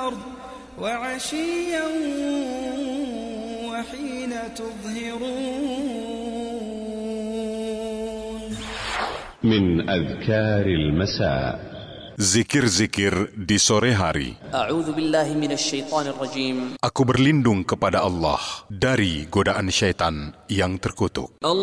الأرض وعشيا وحين تظهرون من أذكار المساء Zikir-zikir di sore hari. A'udzu billahi minasyaitonir rajim. Aku berlindung kepada Allah dari godaan syaitan yang terkutuk.